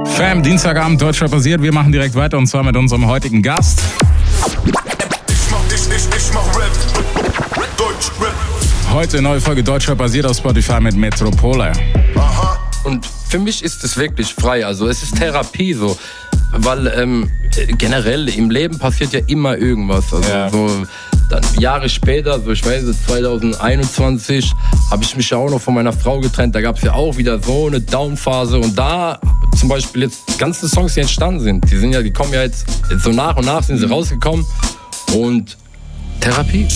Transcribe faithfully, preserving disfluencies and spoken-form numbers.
Fam, Dienstagabend, Deutschrap basiert. Wir machen direkt weiter und zwar mit unserem heutigen Gast. Ich mach, ich, ich, ich mach Rap. Deutschrap. Heute neue Folge Deutschrap basiert auf Spotify mit Metropole. Aha. Und für mich ist es wirklich frei. Also es ist Therapie so. Weil ähm, generell im Leben passiert ja immer irgendwas. Also ja. so dann Jahre später, so ich weiß nicht, zwanzig einundzwanzig, habe ich mich ja auch noch von meiner Frau getrennt. Da gab es ja auch wieder so eine Downphase. Und da zum Beispiel jetzt die ganzen Songs, die entstanden sind, die sind ja, die kommen ja jetzt, jetzt so nach und nach sind sie rausgekommen. Und Therapie.